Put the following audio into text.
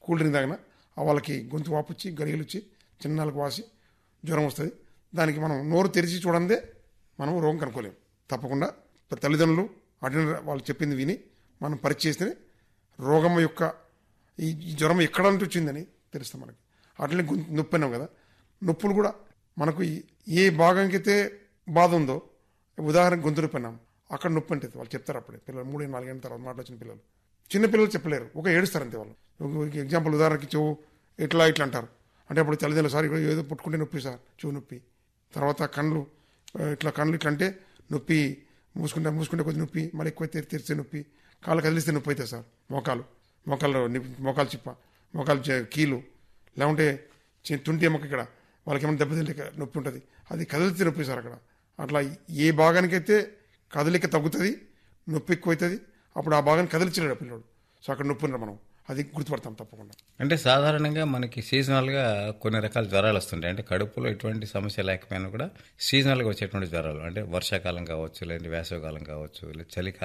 Cool drink తాగినా వాళ్ళకి గొంతు వాపు వచ్చి గరిగలు వచ్చి చిన్నాళ్ళకు వాసి జ్వరం వస్తుంది. దానికి మనం నోరు తెరిచి చూడందే మనం రోగం కనుక్కోలేము. తప్పకుండా తల్లిదండ్రులు అటెండ్ వాళ్ళు చెప్పింది విని మనం పరీక్ష చేస్తేనే రోగం యొక్క ఈ జ్వరం ఎక్కడ నుంచి వచ్చిందని తెలుస్తాం మనకి. అట్లనే నొప్పి అన్నాం కదా, నొప్పులు కూడా మనకు ఏ భాగానికి అయితే బాధ ఉందో, ఉదాహరణకు గొంతు నొప్పి అన్నాం, అక్కడ నొప్పి అంటే వాళ్ళు చెప్తారు. అప్పుడే పిల్లలు 3-4 గంటల తర్వాత మాట్లాడిన పిల్లలు, చిన్న పిల్లలు చెప్పలేరు, ఒక ఏడుస్తారు అంతే వాళ్ళు. ఎగ్జాంపుల్ ఉదాహరణకి చెవు ఇట్లా అంటారు అంటే అప్పుడు తల్లిదండ్రులు సార్ ఏదో పుట్టుకుంటే నొప్పి సార్, చెవు నొప్పి. తర్వాత కళ్ళు ఇట్లా అంటే నొప్పి, మూసుకుంటే కొద్ది నొప్పి, మళ్ళీ ఎక్కువ తెరిస్తే నొప్పి, కాళ్ళు కదిలిస్తే నొప్పి అవుతుంది సార్. మోకాలు చిప్ప, మోకాలు కీలు, లేకుంటే తుంటి ఎమ్మక ఇక్కడ వాళ్ళకి ఏమైనా దెబ్బతింటే నొప్పి ఉంటుంది, అది కదిలితే నొప్పి సార్ అక్కడ. అట్లా ఏ భాగానికైతే కదలిక తగ్గుతుంది, నొప్పి ఎక్కువ అవుతుంది, అప్పుడు ఆ భాగాన్ని కదిలించలేడు పిల్లడు. సో అక్కడ నొప్పి ఉన్నారు, మనం అది గుర్తుపడతాం తప్పకుండా. అంటే సాధారణంగా మనకి సీజనల్గా కొన్ని రకాల జ్వరాలు వస్తుంటాయి. అంటే కడుపులో ఎటువంటి సమస్య లేకపోయినా కూడా సీజనల్గా వచ్చేటువంటి జ్వరాలు, అంటే వర్షాకాలం కావచ్చు, లేదంటే వేసవికాలం కావచ్చు, లేదా చలికాలం